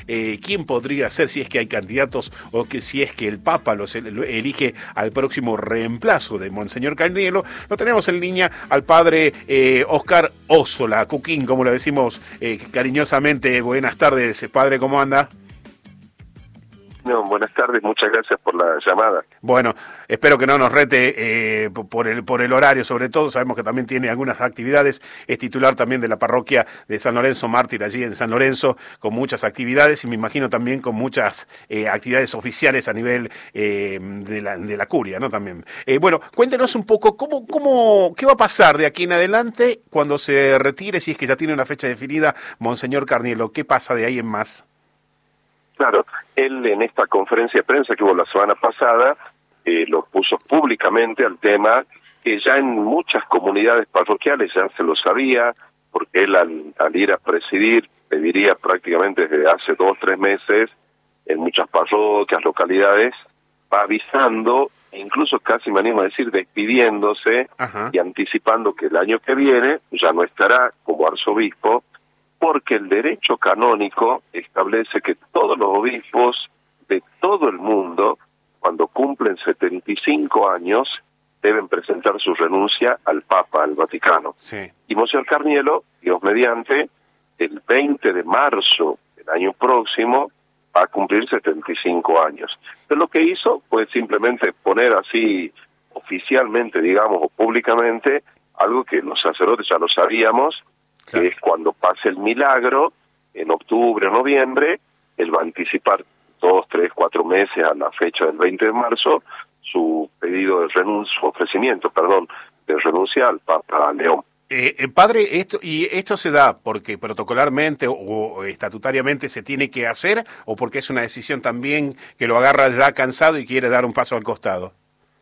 quién podría ser, si es que hay candidatos o que si es que el Papa lo elige al próximo reemplazo de Monseñor Carnielo. Lo tenemos en línea al padre Oscar Ossola, Cuquín, como lo decimos cariñosamente. Buenas tardes, padre, ¿cómo anda? No, buenas tardes, muchas gracias por la llamada. Bueno, espero que no nos rete por el horario, sobre todo sabemos que también tiene algunas actividades, es titular también de la parroquia de San Lorenzo Mártir allí en San Lorenzo, con muchas actividades y me imagino también con muchas actividades oficiales a nivel de la curia, ¿no? También. Bueno, cuéntenos un poco qué va a pasar de aquí en adelante cuando se retire, si es que ya tiene una fecha definida, Monseñor Carnielo, ¿qué pasa de ahí en más? Claro, él en esta conferencia de prensa que hubo la semana pasada, lo puso públicamente al tema, que ya en muchas comunidades parroquiales ya se lo sabía, porque él al ir a presidir, pediría prácticamente desde hace 2 o 3 meses, en muchas parroquias, localidades, va avisando, e incluso casi me animo a decir despidiéndose. Ajá. Y anticipando que el año que viene ya no estará como arzobispo, porque el derecho canónico establece que todos los obispos de todo el mundo, cuando cumplen 75 años, deben presentar su renuncia al Papa, al Vaticano. Sí. Y Monseñor Carnielo, Dios mediante, el 20 de marzo del año próximo, va a cumplir 75 años. Entonces lo que hizo fue simplemente poner así oficialmente, digamos, o públicamente, algo que los sacerdotes ya lo sabíamos, claro, que es cuando pase el milagro, en octubre o noviembre, él va a anticipar 2, 3, 4 meses a la fecha del 20 de marzo, su pedido de renuncia, su ofrecimiento, de renuncia al Papa León. Padre, esto se da porque protocolarmente o estatutariamente se tiene que hacer, o porque es una decisión también que lo agarra ya cansado y quiere dar un paso al costado.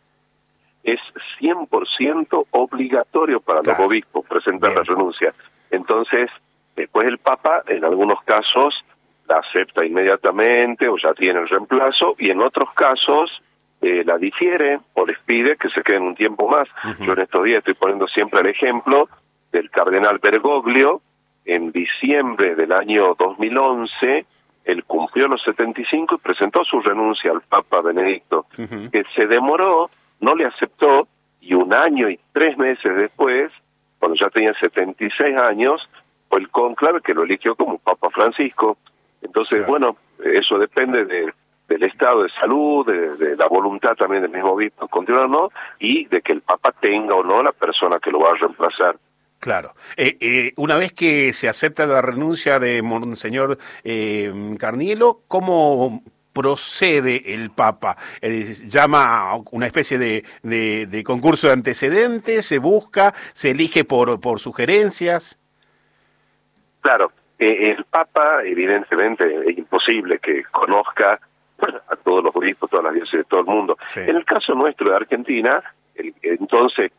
Es 100% obligatorio para los obispos presentar la renuncia. Entonces, después el Papa, en algunos casos, la acepta inmediatamente o ya tiene el reemplazo, y en otros casos la difiere o les pide que se queden un tiempo más. Uh-huh. Yo en estos días estoy poniendo siempre el ejemplo del cardenal Bergoglio. En diciembre del año 2011, él cumplió los 75 y presentó su renuncia al Papa Benedicto, uh-huh, que se demoró, no le aceptó, y 1 año y 3 meses después, cuando ya tenía 76 años, fue el cónclave que lo eligió como Papa Francisco. Entonces, claro, bueno, eso depende del estado de salud, de la voluntad también del mismo obispo continuar o no, y de que el Papa tenga o no la persona que lo va a reemplazar. Claro. Una vez que se acepta la renuncia de Monseñor Carnielo, ¿cómo procede el Papa? ¿Llama a una especie de concurso de antecedentes? ¿Se busca? ¿Se elige por sugerencias? Claro. El Papa, evidentemente, es imposible que conozca a todos los obispos, todas las diócesis de todo el mundo. Sí. En el caso nuestro de Argentina, el entonces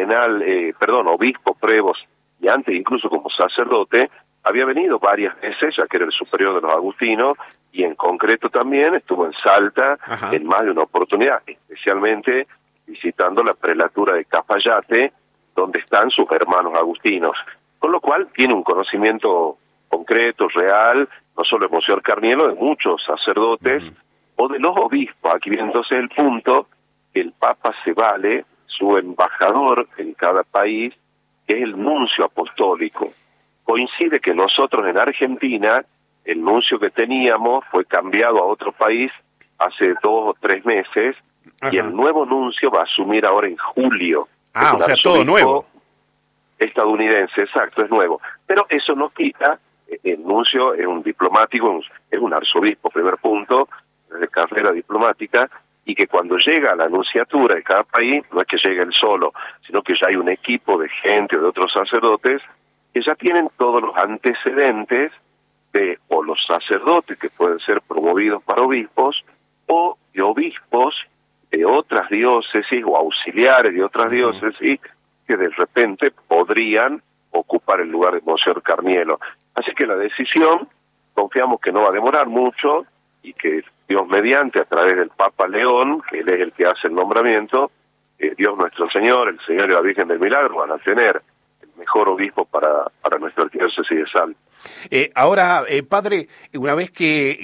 obispo Prevos, y antes incluso como sacerdote, había venido varias veces, ya que era el superior de los agustinos, y en concreto también estuvo en Salta, ajá, en más de una oportunidad, especialmente visitando la prelatura de Cafayate, donde están sus hermanos agustinos, con lo cual tiene un conocimiento concreto, real, no solo de Monseñor Carnielo, de muchos sacerdotes, uh-huh, o de los obispos. Aquí viene entonces el punto que el Papa se vale su embajador en cada país, que es el nuncio apostólico. Coincide que nosotros en Argentina, el nuncio que teníamos fue cambiado a otro país hace 2 o 3 meses, ajá, y el nuevo nuncio va a asumir ahora en julio. O sea, todo nuevo. Estadounidense, exacto, es nuevo. Pero eso no quita, el nuncio es un diplomático, es un arzobispo, primer punto, de carrera diplomática, y que cuando llega a la nunciatura de cada país, no es que llegue él solo, sino que ya hay un equipo de gente o de otros sacerdotes que ya tienen todos los antecedentes de o los sacerdotes que pueden ser promovidos para obispos, o de obispos de otras diócesis o auxiliares de otras diócesis que de repente podrían ocupar el lugar de Monseñor Carnielo. Así que la decisión, confiamos que no va a demorar mucho, y que Dios mediante, a través del Papa León, que él es el que hace el nombramiento, Dios nuestro Señor, el Señor y la Virgen del Milagro van a tener el mejor obispo para nuestra diócesis de Salta. Ahora, padre, una vez que